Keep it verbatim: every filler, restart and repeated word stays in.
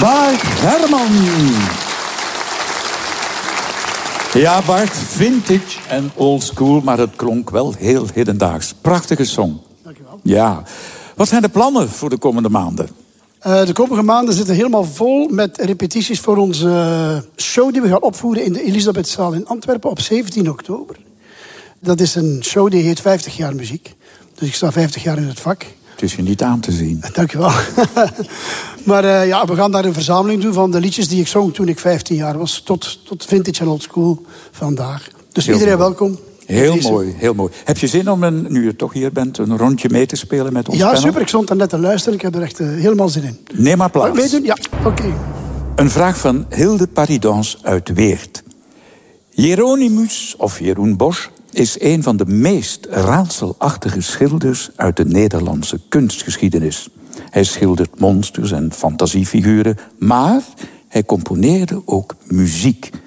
Bart Herman. Ja, Bart, vintage en old school, maar het klonk wel heel hedendaags. Prachtige song. Dankjewel. Ja. Wat zijn de plannen voor de komende maanden? Uh, de komende maanden zitten helemaal vol met repetities voor onze show die we gaan opvoeren in de Elisabethzaal in Antwerpen op zeventien oktober. Dat is een show die heet vijftig jaar muziek. Dus ik sta vijftig jaar in het vak. Het is je niet aan te zien. Dank je wel. Maar uh, ja, we gaan daar een verzameling doen van de liedjes die ik zong toen ik vijftien jaar was. Tot, tot vintage en old school vandaag. Dus Heel iedereen mooi. welkom. Heel mooi, heel mooi. Heb je zin om, een, nu je toch hier bent, een rondje mee te spelen met ons Ja, panel? super. Ik stond daar net te luisteren. Ik heb er echt uh, helemaal zin in. Neem maar plaats. Mag ik meedoen? Ja, oké. Okay. Een vraag van Hilde Paridans uit Weert. Hieronymus, of Jeroen Bosch, is een van de meest raadselachtige schilders uit de Nederlandse kunstgeschiedenis. Hij schildert monsters en fantasiefiguren, maar hij componeerde ook muziek.